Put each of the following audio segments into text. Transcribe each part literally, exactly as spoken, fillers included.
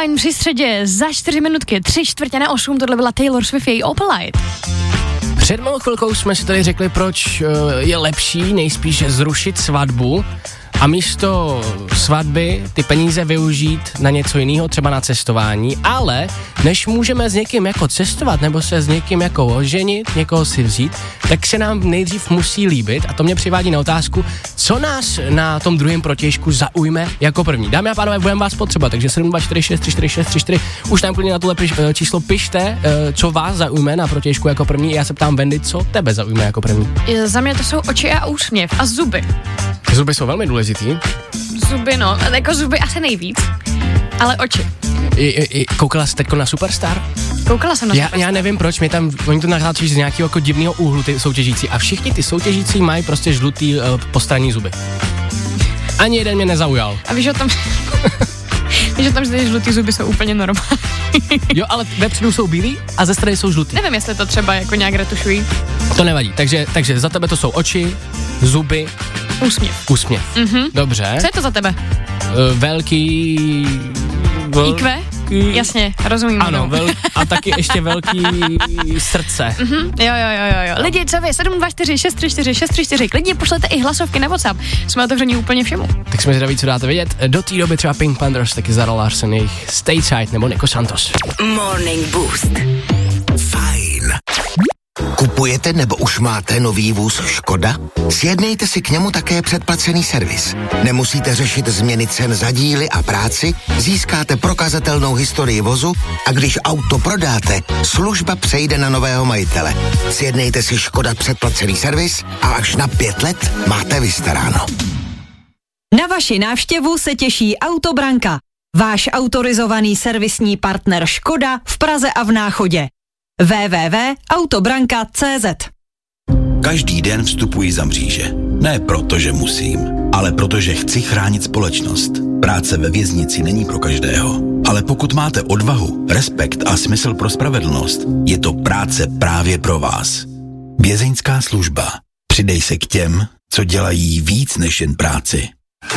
Fajn při středě za čtyři minutky, tři čtvrtě na osm, tohle byla Taylor Swift, její Opal Light. Před malou chvilkou jsme si tady řekli, proč je lepší nejspíš zrušit svatbu a místo svatby ty peníze využít na něco jiného, třeba na cestování, ale než můžeme s někým jako cestovat nebo se s někým jako oženit, někoho si vzít, tak se nám nejdřív musí líbit a to mě přivádí na otázku, co nás na tom druhém protějšku zaujme jako první. Dámy a pánové, budeme vás potřebovat, takže sedm dva čtyři šest tři čtyři šest tři čtyři, už tam klidně na tohle číslo pište, co vás zaujme na protějšku jako první. Já se ptám Wendy, co tebe zaujme jako první? Za mě to jsou oči a úsměv a zuby. Zuby jsou velmi důležitý. Zuby, no, jako zuby asi nejvíc, ale oči. I, i, koukala jsi teďko na Superstar? Koukala jsem na já, Superstar. Já nevím proč, mě tam, oni to natáčí z nějakého jako divného úhlu ty soutěžící a všichni ty soutěžící mají prostě žlutý uh, postranní zuby. Ani jeden mě nezaujal. A víš o tom, víš o tom, že ty žlutý zuby jsou úplně normální. Jo, ale vepředu jsou bílí a ze strany jsou žlutý. Nevím, jestli to třeba jako nějak retušují. To nevadí, takže, takže za tebe to jsou oči, zuby, úsměv. Úsměv. Mhm. Dobře. Co je to za tebe? Uh, velký... Vel... í kvé? Jasně, rozumím. Ano, vel... a taky ještě velký srdce. Mhm. Jo, jo, jo, jo. Lidi, co vy? sedm dva čtyři šest tři čtyři šest tři čtyři. Klidně pošlete i hlasovky na WhatsApp. Jsme otevření úplně všemu. Tak jsme zvědaví, co dáte vědět. Do té doby třeba Pink Panthers, taky Zara Larsson, jejich Stateside nebo Nico Santos. Morning Boost. Fajn. Kupujete nebo už máte nový vůz Škoda? Sjednejte si k němu také předplacený servis. Nemusíte řešit změny cen za díly a práci, získáte prokazatelnou historii vozu a když auto prodáte, služba přejde na nového majitele. Sjednejte si Škoda předplacený servis a až na pět let máte vystaráno. Na vaši návštěvu se těší Autobranka, váš autorizovaný servisní partner Škoda v Praze a v Náchodě. w w w tečka autobranka tečka c z. Každý den vstupuji za mříže. Ne proto, že musím, ale protože chci chránit společnost. Práce ve věznici není pro každého. Ale pokud máte odvahu, respekt a smysl pro spravedlnost, je to práce právě pro vás. Vězeňská služba. Přidej se k těm, co dělají víc než jen práci.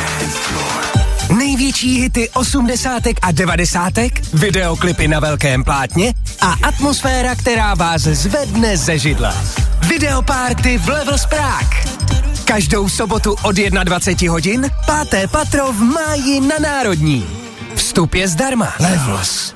Největší hity osmdesátek a devadesátek, videoklipy na velkém plátně a atmosféra, která vás zvedne ze židla. Videoparty v Levels Prague. Každou sobotu od dvacet jedna hodin, páté patro v máji na Národní. Vstup je zdarma. Levels.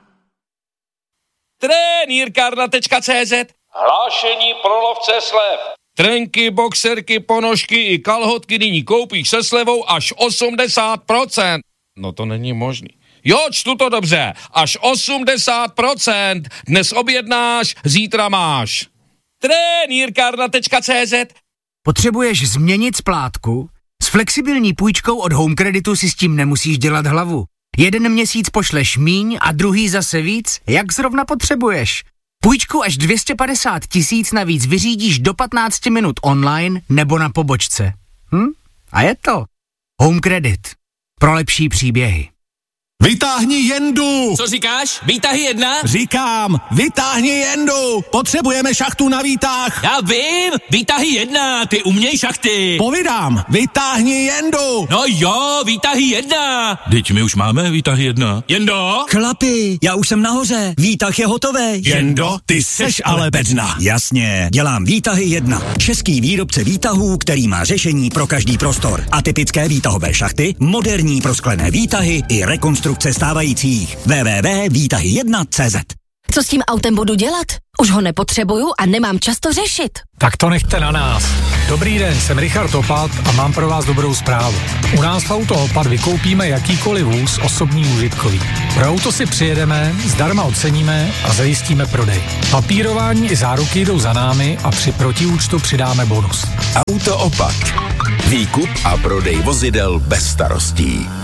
Trenýrkárna tečka cé zet. Hlášení pro lovce slev. Trenky, boxerky, ponožky i kalhotky nyní koupíš se slevou až osmdesát procent. No to není možný. Jo, čtu to dobře. Až osmdesát procent. Dnes objednáš, zítra máš. Trenýrkárna tečka cé zet. Potřebuješ změnit splátku? S flexibilní půjčkou od Home Creditu si s tím nemusíš dělat hlavu. Jeden měsíc pošleš míň a druhý zase víc, jak zrovna potřebuješ. Půjčku až dvě stě padesát tisíc navíc vyřídíš do patnáct minut online nebo na pobočce. Hm? A je to Home Credit. Pro lepší příběhy. Vytáhni jendu! Co říkáš? Výtahy jedna? Říkám, vytáhni jendu! Potřebujeme šachtu na výtah! Já vím! Výtahy jedna, ty uměj šachty! Povídám, vytáhni jendu! No jo, výtahy jedna! Teď my už máme výtahy jedna. Jendo? Chlapi, já už jsem nahoře, výtah je hotový. Jendo, ty seš ale bedna. Jasně, dělám výtahy jedna. Český výrobce výtahů, který má řešení pro každý prostor. Atypické výtahové šachty, moderní prosklené výtahy i rekonstrukce stávajících. w w w tečka výtahy jedna tečka cé zet. Co s tím autem budu dělat? Už ho nepotřebuju a nemám čas to řešit. Tak to nechte na nás. Dobrý den, jsem Richard Opat a mám pro vás dobrou zprávu. U nás v Auto Opat vykoupíme jakýkoliv vůz osobní užitkový. Pro auto si přijedeme, zdarma oceníme a zajistíme prodej. Papírování i záruky jdou za námi a při protiúčtu přidáme bonus. Auto Opat. Výkup a prodej vozidel bez starostí.